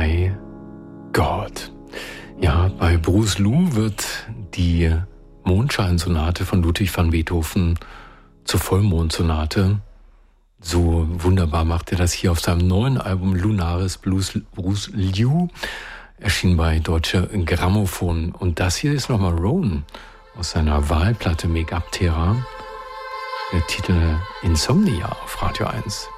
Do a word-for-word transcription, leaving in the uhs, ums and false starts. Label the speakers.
Speaker 1: My God. Ja, bei Bruce Lou wird die Mondscheinsonate von Ludwig van Beethoven zur Vollmondsonate. So wunderbar macht er das hier auf seinem neuen Album Lunaris Blues Bruce Lou, erschien bei Deutsche Grammophon. Und das hier ist nochmal Roan aus seiner Wahlplatte Make Up Terra. Der Titel Insomnia auf Radio eins.